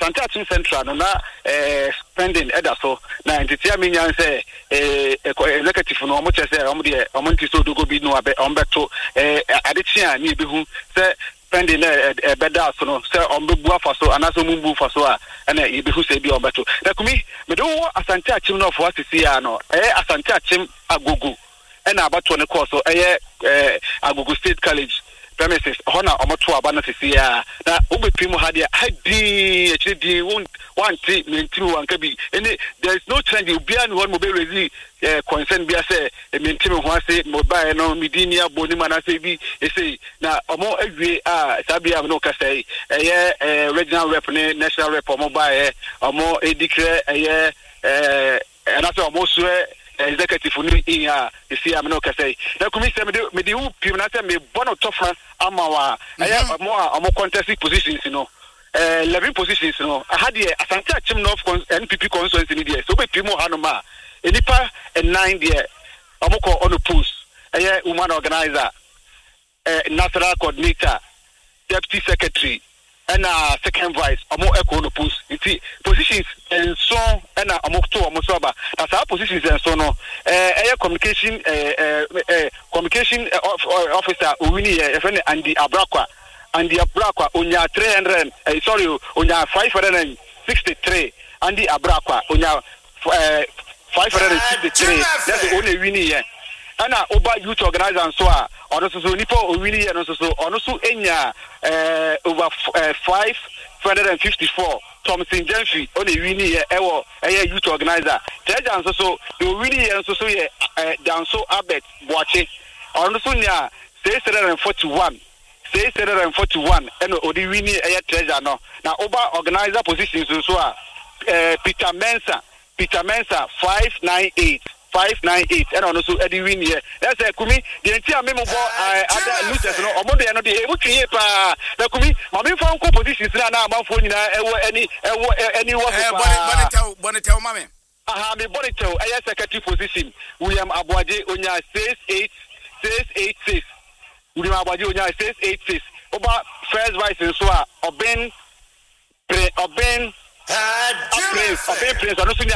Asante Central no na spending so na entity a menyan say executive no omo chese omo de omo ntiso dogo bi no abe ombeto adechia ni bi hu say spending beda so no say ombebu afaso anaso mumbu faso a na bi hu say bi ombeto na kumi me do Asante Achim no for asisi ya no Asante Achim Agogo na abato ne course so Agogo State College premises hona omoto aba na sisia na obepimu hadia hadi actually won't want maintain anka bi any there is no trend obi an one mobile rezi concern bi say maintain ho ase mobile no midinia boni mana say bi say na omo awie sabia no ka say regional rep ne national rep mobile omo edicre and also omo so executive ni in see am no say na kumi say me dey who pim na say me bono tofa amawa mo contesting positions no 11 positions no had the Asante Achim North NPP constituency ni there so be pim ha no ma enipa 9 there omo ko on post woman organizer national coordinator deputy secretary and second vice omo echo no post iti positions and so and omo to omo so ba as our positions and so no communication officer owini friend Andy Abrakwa onya 300 onya 563 Andy Abrakwa onya 563 that's the only winning here ana oba youth organizer and so ono so nipo owini here no so ono so enya over 554 Thompson Jeffrey on a winning here youth organizer treasure and so the winning here so ye down so abet boache ono so nya 641 and odi winning treasure no na oba organizer positions so Peter Mensa 598 and also Eddie win here. That's a kumi. The entire memo other losers no. Omo de no de e wukie pa. Na kumi. Mami fa nko positions na na amafo nyina any work. Bonnetel mami. Aha me Bonnetel secretary position. William Abuaje onya 686. William Abuaje onya 686. Oba first vice so Oben Prince and also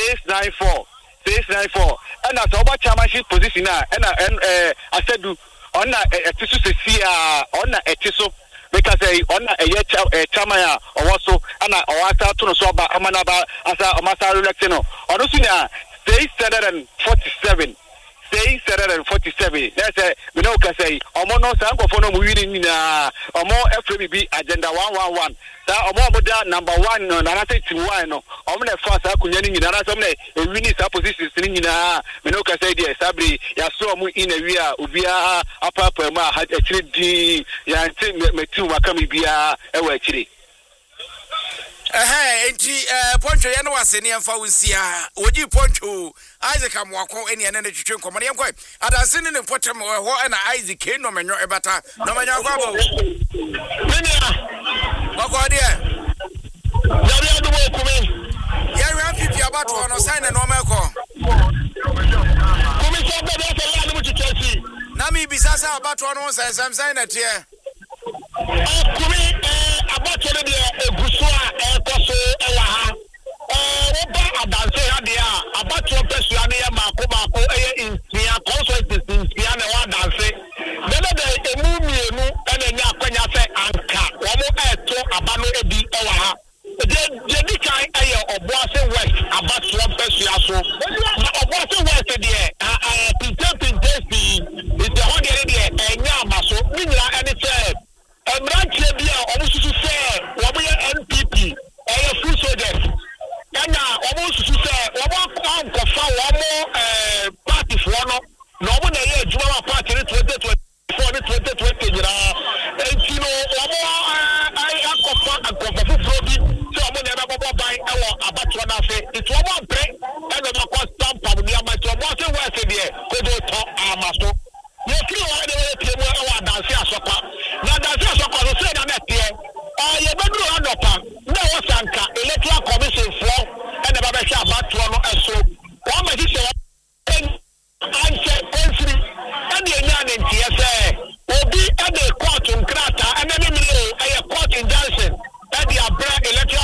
694 and as over chairmanship position and I said on a tisu because on a chamaya or also and I to so about Amanaba as a Masa election or also 647 that's a we know can say omono sanko for no winning omo FBB agenda 111 that omo number 1 no na say team 1 no omo na fast akunya ni na so na winning sa positions ni nyina we know can say there sabri ya so omo in a we obia apapa ma ha akire di ya nti metu wakam bia e wa akire enti poncho ye no waseni amfa wonsia oji poncho Isaac amwako eni ene twetwe nkomane yankwa adanse ne potem ho na Isaac no menyo ebata no menyo kwabo menia wakode yabi adubo kumi yawi afifi abato no sign no meko kumi so be be la no twetwe na mi bisasa abato no sign na tie kumi abato no de eguso a ekoso ewa ha oba adanse ha de a abato pesua ne ya mako insia consultants insia na wa danse bele de emu mienu ene nya akwanya se anka wo mo eto abano ebi ewa ha je di kan aye Obuase West abato pesua so na Obuase West de pintepi is the whole de enya amaso minira ene se branch bia omususu se